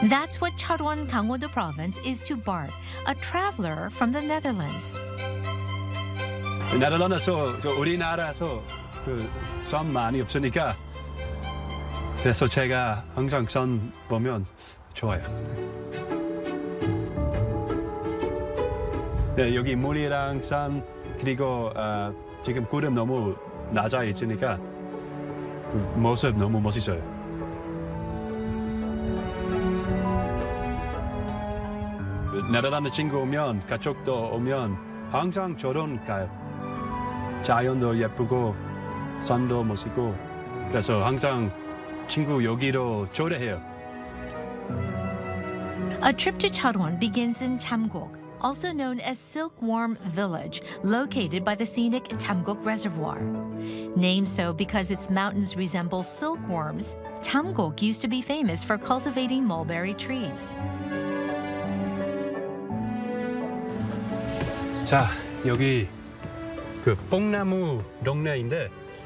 That's what Charoen Gangwon-do province is to Bart, a traveler from the Netherlands. 네덜란드에서 우리나라에서 선 많이 없으니까 그래서 제가 항상 선 보면 좋아요. 네, 여기 물이랑 산 그리고 지금 구름 너무 낮아 있으니까 모습 너무 멋있어요. 네덜란드 친구 오면 가족도 오면 항상 저런 가요. 자연도 예쁘고 산도 멋있고 그래서 항상 친구 여기로 초대해요. A trip to Charoen begins in Chamguk, also known as Silkworm Village, located by the scenic Chamguk Reservoir. Named so because its mountains resemble silkworms, Chamguk used to be famous for cultivating mulberry trees. 자, 여기 그 뽕나무 동네인데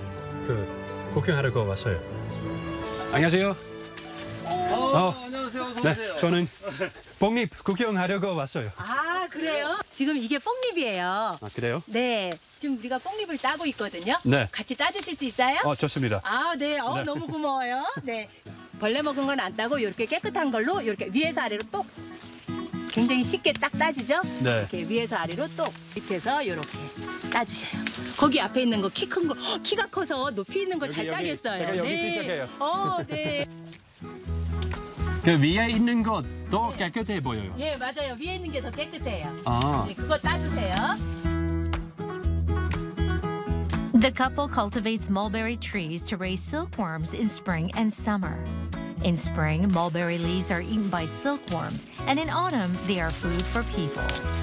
구경하려고 왔어요. 안녕하세요. 안녕하세요. 어서 네, 오세요. 저는 뽕잎 구경하려고 왔어요. 아, 그래요? 지금 이게 뽕잎이에요. 아, 그래요? 네. 지금 우리가 뽕잎을 따고 있거든요. 네. 같이 따주실 수 있어요? 좋습니다. 아, 네. 네. 너무 고마워요. 네. 벌레 먹은 건 안 따고 이렇게 깨끗한 걸로 이렇게 위에서 아래로 똑 굉장히 쉽게 딱 따지죠? 네. 이렇게 위에서 아래로 똑 밑에서 이렇게 따주세요. 거기 앞에 있는 거 키 큰 거, 키가 커서 높이 있는 거 잘 여기, 따겠어요. 제가 여기 네. 시작해요. 네. 그 위에 있는 것도 깨끗해 보여요. 예, 맞아요. 위에 있는 게 더 깨끗해요. 아, 네, 그거 따주세요. The couple cultivates mulberry trees to raise silkworms in spring and summer. In spring, mulberry leaves are eaten by silkworms, and in autumn, they are food for people.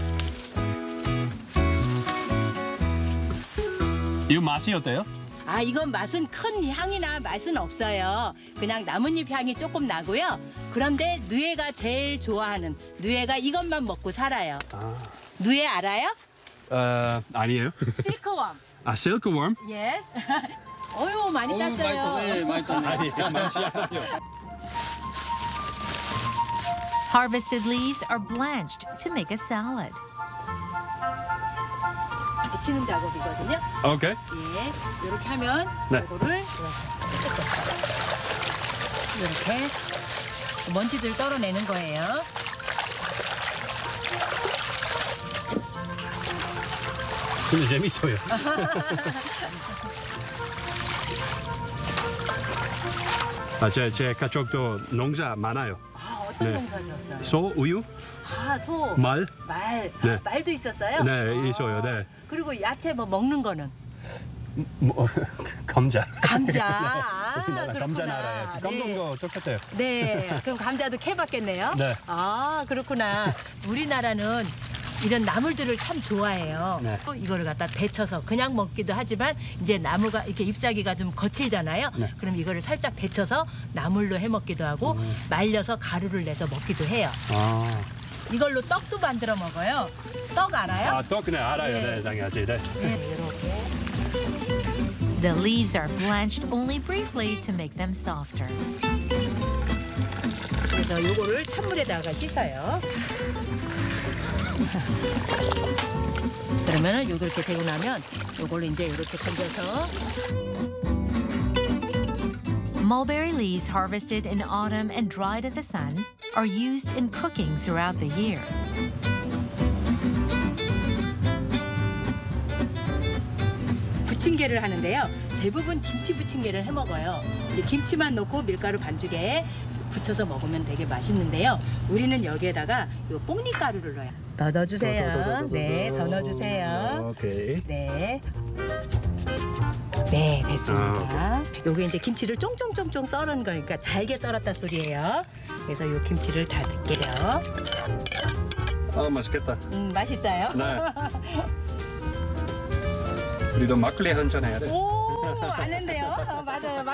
이 맛이 어때요? 아, 이건 맛은 큰 향이나 맛은 없어요. 그냥 나뭇잎 향이 조금 나고요. 그런데 누에가 제일 좋아하는 누에가 이것만 먹고 살아요. 누에 알아요? 아니에요. 실크웜. 아, 실크웜? 예. 어유 많이 땄어요. 네, 많이 땄네. 아니, 많지 않아요. Harvested leaves are blanched to make a salad. 데치는 작업이거든요. 오케이. 예. 이렇게 하면 네. 이거를 이렇게 먼지들 떨어내는 거예요. 근데 재밌어요. 제 가족도 농사 많아요. 아, 어떤 네. 농사 지었어요? 소, 우유, 아, 소. 말. 말. 네. 말도 있었어요? 네, 있어요. 네. 그리고 야채 뭐 먹는 거는? 감자. 감자. 아, 우리나라 감자 그렇구나. 나라예요. 감동 거 똑같아요. 네. 그럼 감자도 캐봤겠네요? 네. 아, 그렇구나. 우리나라는 이런 나물들을 참 좋아해요. 네. 또 이거를 갖다 데쳐서 그냥 먹기도 하지만 이제 나무가 이렇게 잎사귀가 좀 거칠잖아요. 네. 그럼 이거를 살짝 데쳐서 나물로 해 먹기도 하고 말려서 가루를 내서 먹기도 해요. 아, 이걸로 떡도 만들어 먹어요. 떡 알아요? 또 그냥 알아요. 네. 네, 당연하지. 네. 네, 이렇게. The leaves are blanched only briefly to make them softer. 그래서 요거를 찬물에다가 씻어요. 그러면은 요거 이렇게 되고 나면 요걸로 이제 이렇게 건져서 Mulberry leaves harvested in autumn and dried in the sun are used in cooking throughout the year. 부침개를 하는데요. 대부분 김치 부침개를 해 먹어요. 이제 김치만 넣고 밀가루 반죽에 부쳐서 먹으면 되게 맛있는데요. 우리는 여기에다가 요 뽕잎 가루를 넣어요. 더 넣어주세요. 네, 더 넣어주세요. 오케이. 네. 네, 됐습니다. 요게 이제 김치를 쫑쫑쫑쫑 썰은 거니까 잘게 썰었다 소리예요. 그래서 요 김치를 다 넣게요. 맛있겠다. 맛있어요? 네. 우리도 막걸리 한잔 해야 돼. 오, 아는데요? 맞아요.